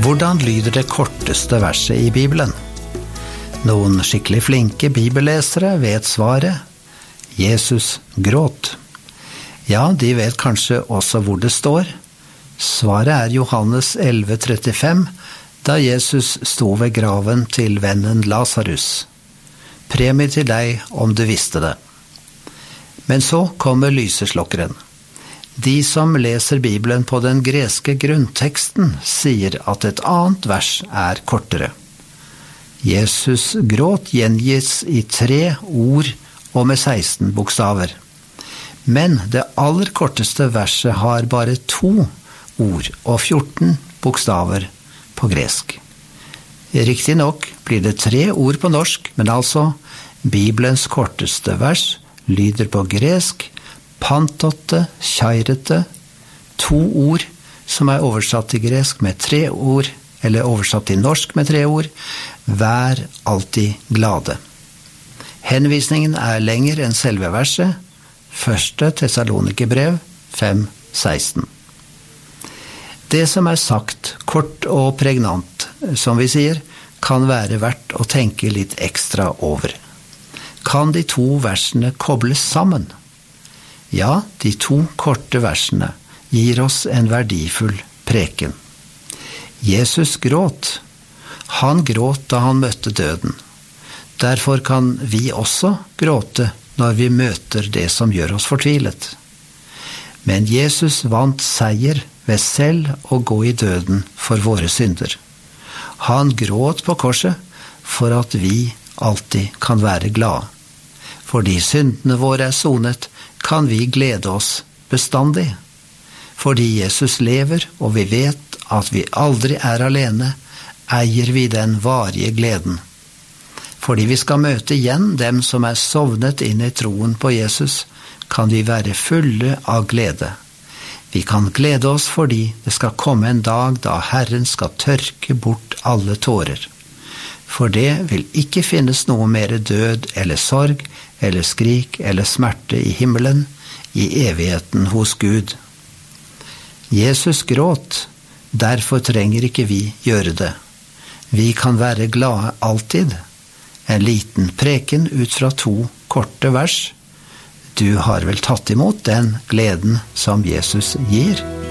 Hvordan lyder det korteste verset i Bibelen? Noen skikkelig flinke bibellesere vet svaret. Jesus gråt. Ja, de vet kanskje også hvor det står. Svaret er Johannes 11,35, da Jesus sto ved graven til vennen Lazarus. Premie til deg om du visste det. Men så kommer lyseslokkeren. De som leser Bibelen på den greske grunnteksten sier at et annet vers er kortere. Jesus gråt gjengis i 3 ord og med 16 bokstaver. Men det aller korteste verset har bare 2 ord og 14 bokstaver på gresk. Riktig nok blir det 3 ord på norsk, men altså Bibelens korteste vers lyder på gresk pantote, kjairete, 2 ord som er oversatt til gresk med 3 ord, eller oversatt til norsk med 3 ord, vær alltid glade. Henvisningen er lenger enn selve verset, 1. Tessalonikerbrev 5,16. Det som er sagt, kort og pregnant, som vi sier, kan være verdt å tenke litt ekstra over. Kan de 2 versene kobles sammen? Ja, de 2 korte versene gir oss en verdifull preken. Jesus gråt. Han gråt da han møtte døden. Derfor kan vi også gråte når vi møter det som gjør oss fortvilet. Men Jesus vant seier ved selv å gå i døden for våre synder. Han gråt på korset for at vi alltid kan være glade. Fordi syndene våre er sonet, kan vi glede oss bestandig. Fordi Jesus lever, og vi vet at vi aldri er alene, eier vi den varige gleden. Fordi vi skal møte igjen dem som er sovnet inn i troen på Jesus, kan vi være fulle av glede. Vi kan glede oss fordi det skal komme en dag da Herren skal tørke bort alle tårer. For det vil ikke finnes noe mer død eller sorg, eller skrik eller smerte i himmelen, i evigheten hos Gud. Jesus gråt, derfor trenger ikke vi gjøre det. Vi kan være glade alltid. En liten preken ut fra 2 korte vers. Du har vel tatt imot den gleden som Jesus gir?